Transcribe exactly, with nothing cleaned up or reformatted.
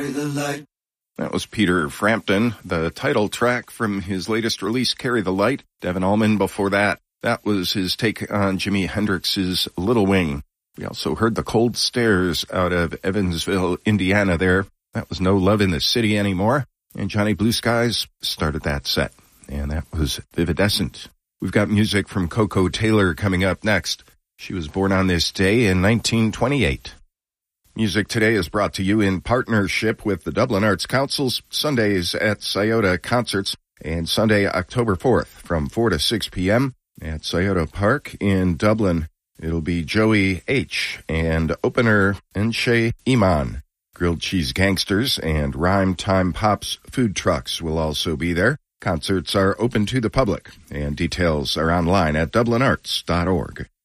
carry the light. That was Peter Frampton, the title track from his latest release, Carry the Light. Devin Allman before that. That was his take on Jimi Hendrix's Little Wing. We also heard The Cold Stairs out of Evansville, Indiana there. That was No Love in the City Anymore. And Johnny Blue Skies started that set. And that was Vividescent. We've got music from Coco Taylor coming up next. She was born on this day in nineteen twenty-eight. Music today is brought to you in partnership with the Dublin Arts Council's Sundays at Scioto Concerts, and Sunday, October fourth from four to six p.m. at Scioto Park in Dublin. It'll be Joey H. and opener Enche Iman. Grilled Cheese Gangsters and Rhyme Time Pops food trucks will also be there. Concerts are open to the public, and details are online at dublin arts dot org.